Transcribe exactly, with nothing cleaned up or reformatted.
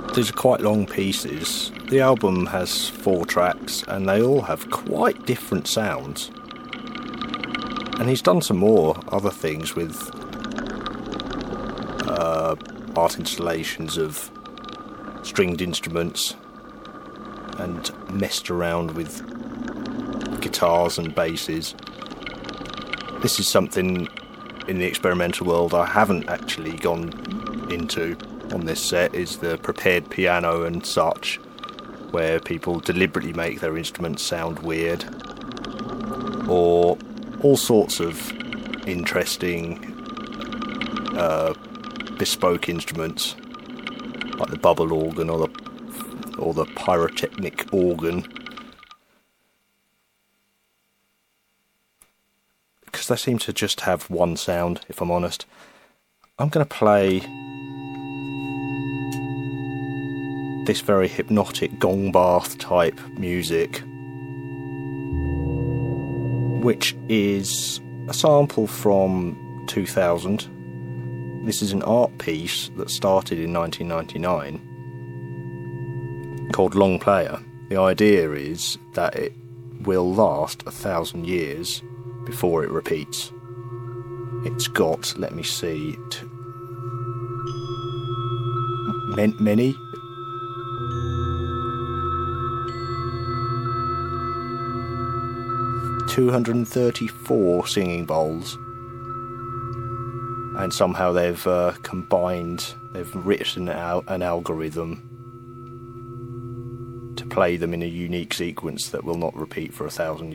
These are quite long pieces. The album has four tracks and they all have quite different sounds. And he's done some more other things with uh, art installations of stringed instruments and messed around with guitars and basses. This is something in the experimental world I haven't actually gone into on this set, is the prepared piano and such, where people deliberately make their instruments sound weird, or all sorts of interesting uh, bespoke instruments like the bubble organ or the or the pyrotechnic organ, because they seem to just have one sound, if I'm honest. I'm going to play this very hypnotic gong bath type music, which is a sample from two thousand. This is an art piece that started in nineteen ninety-nine called Long Player. The idea is that it will last a thousand years before it repeats. It's got, let me see, t- men- many? two hundred thirty-four singing bowls. And somehow they've uh, combined, they've written out an algorithm to play them in a unique sequence that will not repeat for a thousand